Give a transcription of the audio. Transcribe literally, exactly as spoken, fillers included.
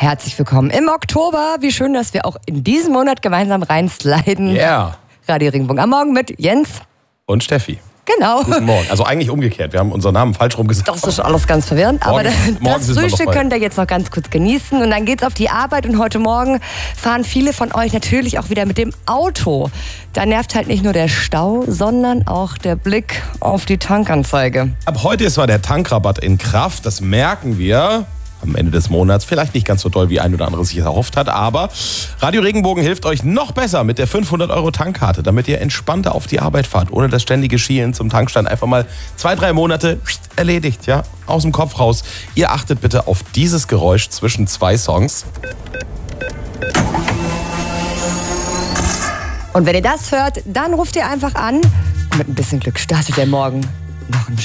Herzlich willkommen im Oktober. Wie schön, dass wir auch in diesem Monat gemeinsam reinsliden. Ja. Yeah. Radio Regenbogen am Morgen mit Jens und Steffi. Genau. Guten Morgen. Also eigentlich umgekehrt. Wir haben unseren Namen falsch rum gesagt. Das ist alles ganz verwirrend. Morgen, aber das Frühstück könnt ihr jetzt noch ganz kurz genießen. Und dann geht's auf die Arbeit. Und heute Morgen fahren viele von euch natürlich auch wieder mit dem Auto. Da nervt halt nicht nur der Stau, sondern auch der Blick auf die Tankanzeige. Ab heute ist zwar der Tankrabatt in Kraft. Das merken wir am Ende des Monats. Vielleicht nicht ganz so doll, wie ein oder andere sich erhofft hat. Aber Radio Regenbogen hilft euch noch besser mit der fünfhundert Euro Tankkarte, damit ihr entspannter auf die Arbeit fahrt, ohne das ständige Schielen zum Tankstand. Einfach mal zwei, drei Monate erledigt, ja, aus dem Kopf raus. Ihr achtet bitte auf dieses Geräusch zwischen zwei Songs. Und wenn ihr das hört, dann ruft ihr einfach an. Mit ein bisschen Glück startet der Morgen noch ein